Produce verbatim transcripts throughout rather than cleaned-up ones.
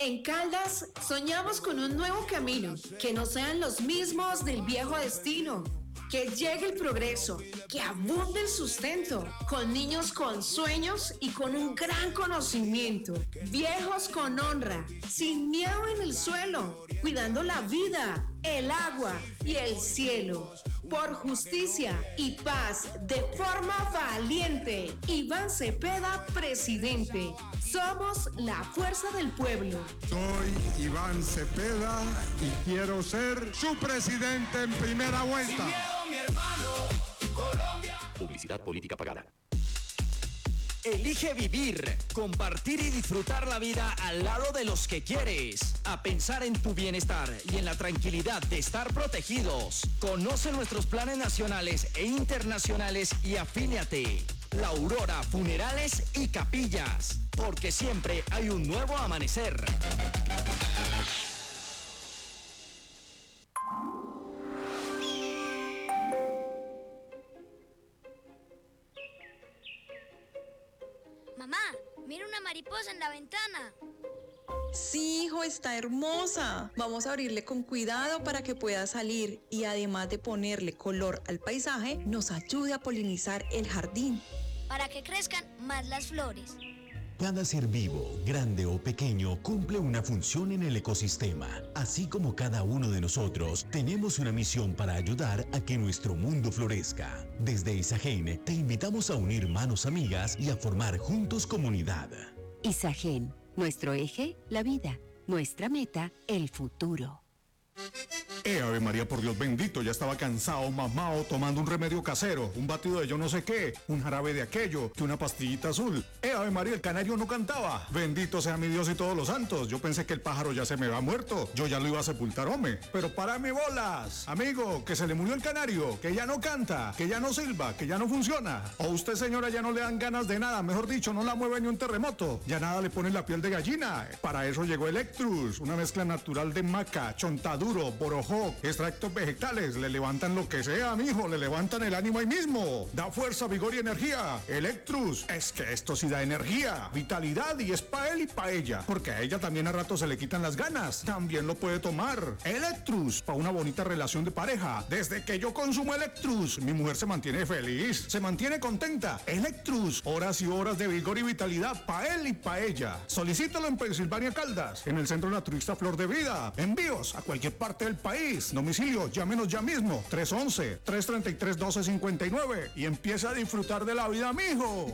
En Caldas soñamos con un nuevo camino, que no sean los mismos del viejo destino. Que llegue el progreso, que abunde el sustento, con niños con sueños y con un gran conocimiento, viejos con honra, sin miedo en el suelo, cuidando la vida, el agua y el cielo. Por justicia y paz, de forma valiente. Iván Cepeda, presidente. Somos la fuerza del pueblo. Soy Iván Cepeda y quiero ser su presidente en primera vuelta. Sin miedo, mi hermano, Colombia. Publicidad política pagada. Elige vivir, compartir y disfrutar la vida al lado de los que quieres. A pensar en tu bienestar y en la tranquilidad de estar protegidos. Conoce nuestros planes nacionales e internacionales y afíliate. La Aurora Funerales y Capillas, porque siempre hay un nuevo amanecer. Mamá, mira una mariposa en la ventana. Sí, hijo, está hermosa. Vamos a abrirle con cuidado para que pueda salir y además de ponerle color al paisaje, nos ayude a polinizar el jardín. Para que crezcan más las flores. Cada ser vivo, grande o pequeño, cumple una función en el ecosistema. Así como cada uno de nosotros, tenemos una misión para ayudar a que nuestro mundo florezca. Desde Isagen, te invitamos a unir manos amigas y a formar juntos comunidad. Isagen, nuestro eje, la vida. Nuestra meta, el futuro. Eh, Ave María, por Dios bendito, ya estaba cansado, mamado, tomando un remedio casero, un batido de yo no sé qué, un jarabe de aquello, que una pastillita azul. Eh, Ave María, el canario no cantaba. Bendito sea mi Dios y todos los santos. Yo pensé que el pájaro ya se me había muerto. Yo ya lo iba a sepultar, hombre. Pero párame bolas, amigo, que se le murió el canario, que ya no canta, que ya no silba, que ya no funciona. O usted, señora, ya no le dan ganas de nada, mejor dicho, no la mueve ni un terremoto. Ya nada le pone la piel de gallina. Para eso llegó Electrus, una mezcla natural de maca, chontaduro, borojó, extractos vegetales, le levantan lo que sea, mijo, le levantan el ánimo ahí mismo. Da fuerza, vigor y energía. Electrus, es que esto sí da energía, vitalidad y es pa' él y pa' ella, porque a ella también a rato se le quitan las ganas. También lo puede tomar. Electrus, pa' una bonita relación de pareja. Desde que yo consumo Electrus, mi mujer se mantiene feliz, se mantiene contenta. Electrus, horas y horas de vigor y vitalidad pa' él y pa' ella. Solicítalo en Pensilvania Caldas, en el Centro Naturista Flor de Vida. Envíos a cualquier parte del país. Domicilio, llámenos ya mismo, tres once, tres treinta y tres, doce cincuenta y nueve y empieza a disfrutar de la vida, mijo.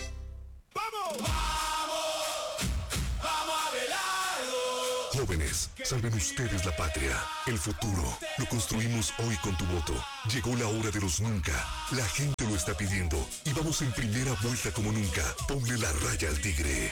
¡Vamos! ¡Vamos! ¡Vamos a Abelardo! Jóvenes, salven ustedes la patria, el futuro. Lo construimos hoy con tu voto. Llegó la hora de los nunca. La gente lo está pidiendo y vamos en primera vuelta como nunca. Ponle la raya al tigre.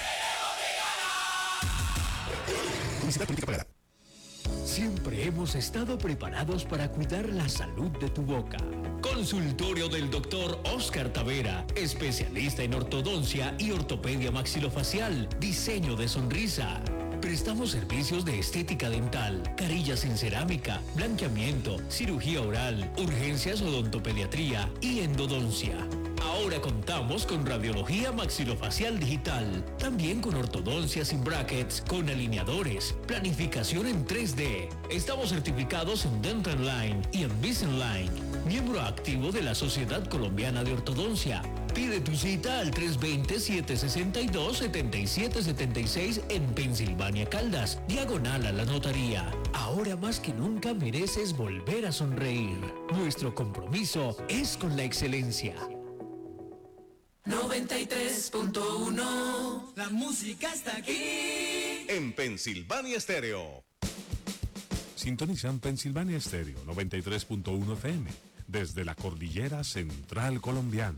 Publicidad política pagada. Siempre hemos estado preparados para cuidar la salud de tu boca. Consultorio del doctor Oscar Tavera, especialista en ortodoncia y ortopedia maxilofacial, diseño de sonrisa. Prestamos servicios de estética dental, carillas en cerámica, blanqueamiento, cirugía oral, urgencias, odontopediatría y endodoncia. Ahora contamos con radiología maxilofacial digital, también con ortodoncia sin brackets, con alineadores, planificación en tres D. Estamos certificados en Dental Line y en Invisalign, miembro activo de la Sociedad Colombiana de Ortodoncia. Pide tu cita al tres dos cero, siete seis dos, siete siete siete seis en Pensilvania Caldas, diagonal a la notaría. Ahora más que nunca mereces volver a sonreír. Nuestro compromiso es con la excelencia. noventa y tres punto uno. La música está aquí. En Pensilvania Estéreo. Sintonizan Pensilvania Estéreo noventa y tres punto uno F M desde la cordillera central colombiana.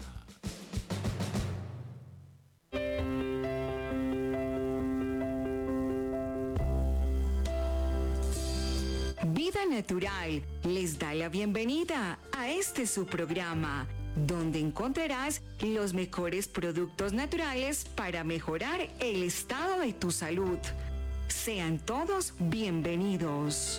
Vida Natural les da la bienvenida a este su programa, donde encontrarás los mejores productos naturales para mejorar el estado de tu salud. Sean todos bienvenidos.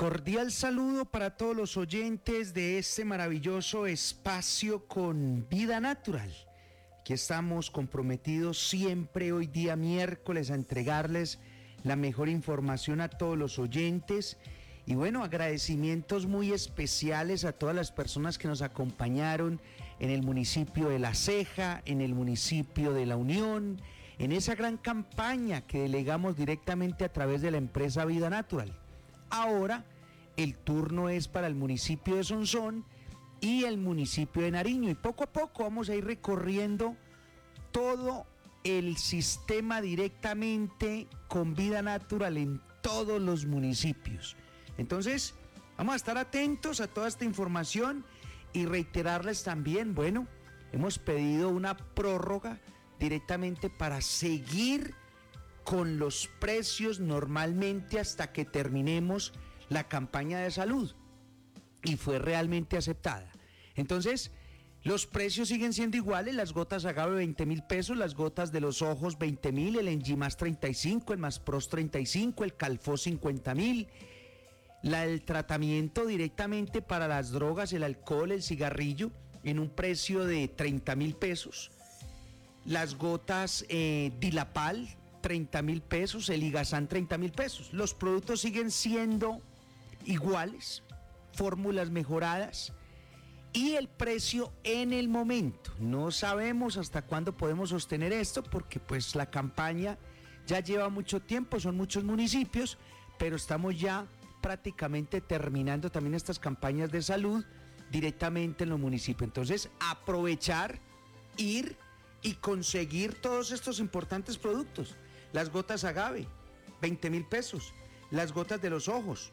Cordial saludo para todos los oyentes de este maravilloso espacio con Vida Natural. Aquí estamos comprometidos siempre, hoy día miércoles, a entregarles la mejor información a todos los oyentes. Y bueno, agradecimientos muy especiales a todas las personas que nos acompañaron en el municipio de La Ceja, en el municipio de La Unión, en esa gran campaña que delegamos directamente a través de la empresa Vida Natural. Ahora el turno es para el municipio de Sonsón y el municipio de Nariño, y poco a poco vamos a ir recorriendo todo el sistema directamente con Vida Natural en todos los municipios. Entonces vamos a estar atentos a toda esta información y reiterarles también, bueno, hemos pedido una prórroga directamente para seguir con los precios normalmente hasta que terminemos la campaña de salud, y fue realmente aceptada. Entonces, los precios siguen siendo iguales: las gotas Agave veinte mil pesos, las gotas de los ojos veinte mil, el Enjimás treinta y cinco, el Maspros treinta y cinco, el Calfos cincuenta mil, la, el tratamiento directamente para las drogas, el alcohol, el cigarrillo, en un precio de treinta mil pesos, las gotas eh, Dilapal treinta mil pesos, el Igazán treinta mil pesos. Los productos siguen siendo iguales, fórmulas mejoradas, y el precio en el momento. No sabemos hasta cuándo podemos sostener esto, porque pues la campaña ya lleva mucho tiempo, son muchos municipios, pero estamos ya prácticamente terminando también estas campañas de salud directamente en los municipios. Entonces, aprovechar, ir y conseguir todos estos importantes productos. Las gotas Agave, veinte mil pesos. Las gotas de los ojos,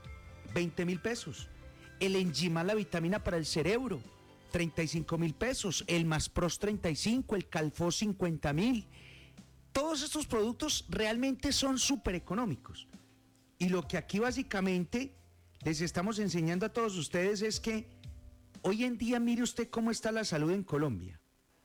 veinte mil pesos. El Enjimás, la vitamina para el cerebro, treinta y cinco mil pesos. El Maspros treinta y cinco, el Calfos cincuenta mil. Todos estos productos realmente son súper económicos. Y lo que aquí básicamente les estamos enseñando a todos ustedes es que hoy en día, mire usted cómo está la salud en Colombia.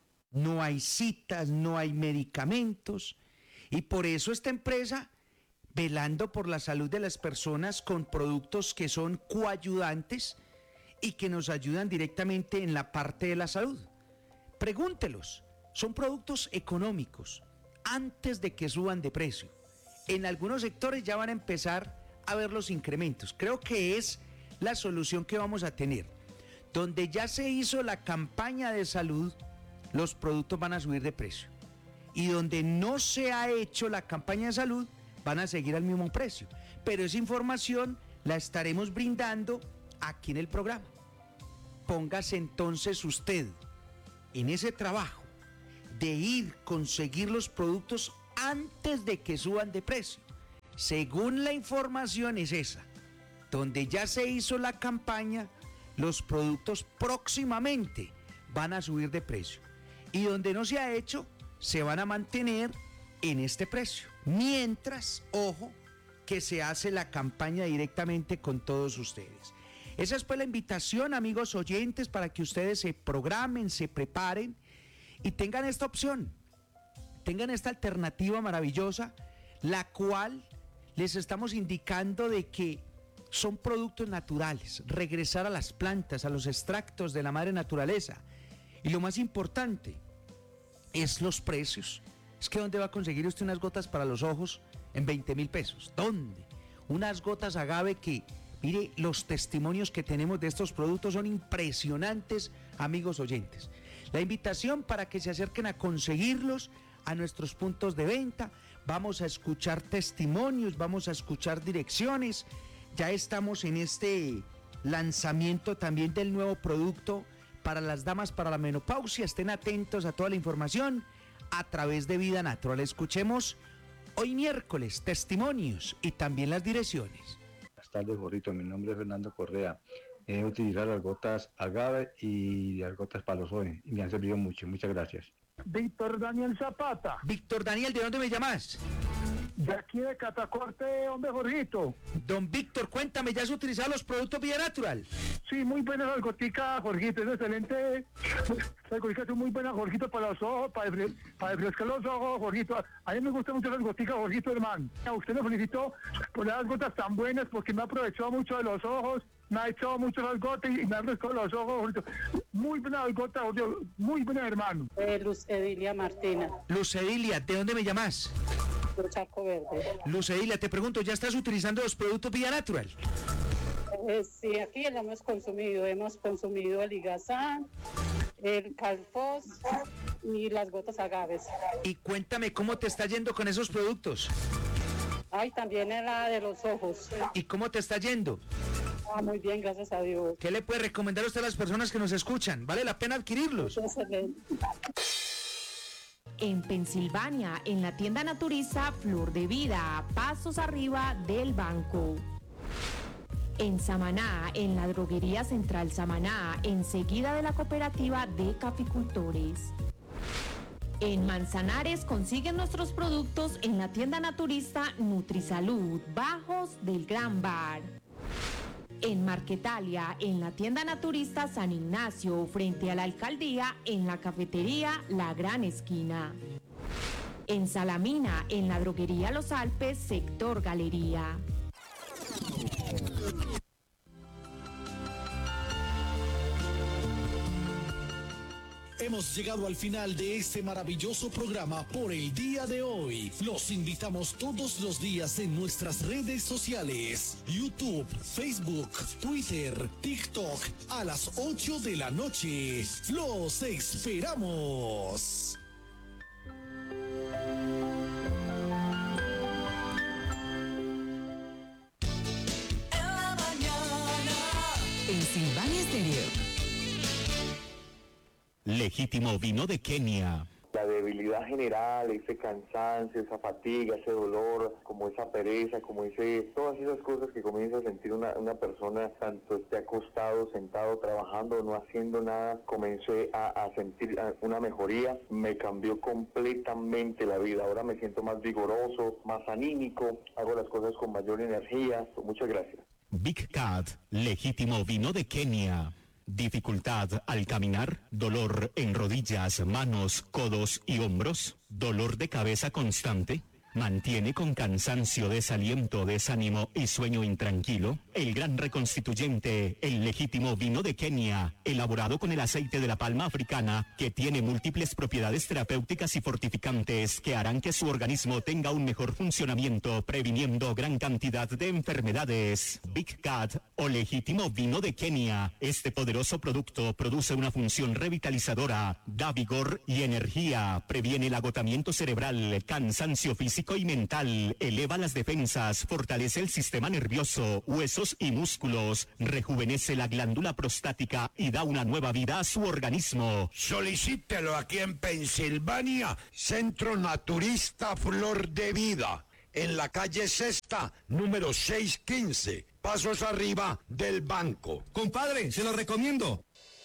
No hay citas, no hay medicamentos, y por eso esta empresa, velando por la salud de las personas con productos que son coayudantes y que nos ayudan directamente en la parte de la salud. Pregúntelos, son productos económicos antes de que suban de precio. En algunos sectores ya van a empezar a ver los incrementos. Creo que es la solución que vamos a tener. Donde ya se hizo la campaña de salud, los productos van a subir de precio. Y donde no se ha hecho la campaña de salud, van a seguir al mismo precio. Pero esa información la estaremos brindando aquí en el programa. Póngase entonces usted en ese trabajo de ir a conseguir los productos antes de que suban de precio. Según la información es esa, donde ya se hizo la campaña, los productos próximamente van a subir de precio. Y donde no se ha hecho, se van a mantener en este precio. Mientras, ojo, que se hace la campaña directamente con todos ustedes. Esa es pues la invitación, amigos oyentes, para que ustedes se programen, se preparen y tengan esta opción, tengan esta alternativa maravillosa, la cual les estamos indicando de que son productos naturales, regresar a las plantas, a los extractos de la madre naturaleza. Y lo más importante es los precios. Es que ¿dónde va a conseguir usted unas gotas para los ojos en veinte mil pesos? ¿Dónde? Unas gotas Agave que, mire, los testimonios que tenemos de estos productos son impresionantes, amigos oyentes. La invitación para que se acerquen a conseguirlos a nuestros puntos de venta. Vamos a escuchar testimonios, vamos a escuchar direcciones. Ya estamos en este lanzamiento también del nuevo producto para las damas para la menopausia. Estén atentos a toda la información a través de Vida Natural. Escuchemos hoy miércoles testimonios y también las direcciones. Buenas tardes, Jorrito. Mi nombre es Fernando Correa. He utilizado las gotas Agave y las gotas para los ojos y me han servido mucho. Muchas gracias. Víctor Daniel Zapata. Víctor Daniel, ¿de dónde me llamas? De aquí de Catacorte, hombre, Jorgito. Don Víctor, cuéntame, ¿ya has utilizado los productos Vida Natural? Sí, muy buena la gotica, Jorgito, es excelente. Las goticas son muy buenas, Jorgito, para los ojos, para, para refrescar los ojos, Jorgito. A mí me gustan mucho las goticas, Jorgito, hermano. A usted me felicito por las gotas tan buenas, porque me ha aprovechado mucho de los ojos, me ha echado mucho las gotas y me ha refrescado los ojos, Jorgito. Muy buenas gotas, Jorgito, muy buenas, hermano. Eh, Luz Edilia Martina. Luz Edilia, ¿de dónde me llamas? De Charco Verde. Luz Edilia, te pregunto, ¿ya estás utilizando los productos Vida Natural? Eh, sí, aquí lo hemos consumido, hemos consumido el Igazán, el Calfos y las gotas agaves. Y cuéntame, ¿cómo te está yendo con esos productos? Ay, también era de los ojos. ¿Y cómo te está yendo? Ah, muy bien, gracias a Dios. ¿Qué le puede recomendar usted a las personas que nos escuchan? ¿Vale la pena adquirirlos? Excelente. En Pensilvania, en la tienda naturista Flor de Vida, pasos arriba del banco. En Samaná, en la droguería Central Samaná, enseguida de la cooperativa de caficultores. En Manzanares consiguen nuestros productos en la tienda naturista Nutrisalud, bajos del Gran Bar. En Marquetalia, en la tienda naturista San Ignacio, frente a la alcaldía, en la cafetería La Gran Esquina. En Salamina, en la droguería Los Alpes, sector Galería. Hemos llegado al final de este maravilloso programa por el día de hoy. Los invitamos todos los días en nuestras redes sociales: YouTube, Facebook, Twitter, TikTok, a las ocho de la noche. ¡Los esperamos! Pensilvania Estéreo. Legítimo vino de Kenia. La debilidad general, ese cansancio, esa fatiga, ese dolor, como esa pereza, como ese, todas esas cosas que comienza a sentir una, una persona, tanto esté acostado, sentado, trabajando, no haciendo nada, comencé a, a sentir una mejoría, me cambió completamente la vida. Ahora me siento más vigoroso, más anímico, hago las cosas con mayor energía. Muchas gracias. Big Cat, legítimo vino de Kenia. Dificultad al caminar, dolor en rodillas, manos, codos y hombros, dolor de cabeza constante, mantiene con cansancio, desaliento, desánimo y sueño intranquilo. El gran reconstituyente, el legítimo vino de Kenia, elaborado con el aceite de la palma africana, que tiene múltiples propiedades terapéuticas y fortificantes que harán que su organismo tenga un mejor funcionamiento, previniendo gran cantidad de enfermedades. Big Cat o legítimo vino de Kenia. Este poderoso producto produce una función revitalizadora, da vigor y energía, previene el agotamiento cerebral, cansancio físico y mental, eleva las defensas, fortalece el sistema nervioso, huesos y músculos, rejuvenece la glándula prostática y da una nueva vida a su organismo. Solicítelo aquí en Pensilvania, Centro Naturista Flor de Vida, en la calle Sexta, número seiscientos quince, pasos arriba del banco. Compadre, se lo recomiendo.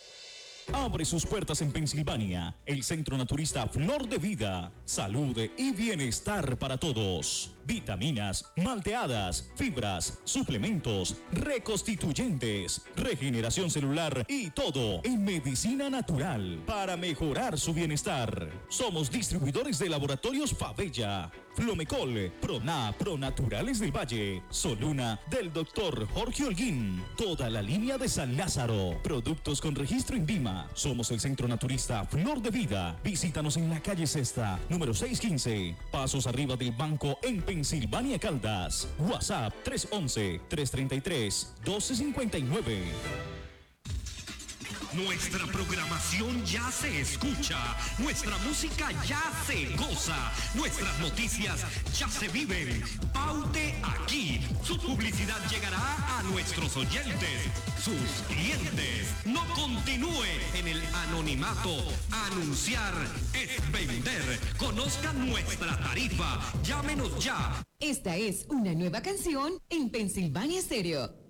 Abre sus puertas en Pensilvania, el Centro Naturista Flor de Vida. Salud y bienestar para todos. Vitaminas, malteadas, fibras, suplementos, reconstituyentes, regeneración celular y todo en medicina natural para mejorar su bienestar. Somos distribuidores de laboratorios Favella, Flomecol, Prona, Pronaturales del Valle, Soluna del doctor Jorge Holguín, toda la línea de San Lázaro, productos con registro INVIMA. Somos el Centro Naturista Flor de Vida. Visítanos en la calle Sexta, número seiscientos quince, pasos arriba del banco en Pensilvania, Caldas. WhatsApp tres once, tres treinta y tres, doce cincuenta y nueve. Nuestra programación ya se escucha, nuestra música ya se goza, nuestras noticias ya se viven. Paute aquí. Su publicidad llegará a nuestros oyentes, sus clientes. No continúe en el anonimato. Anunciar es vender. Conozcan nuestra tarifa. Llámenos ya. Esta es una nueva canción en Pensilvania Estéreo.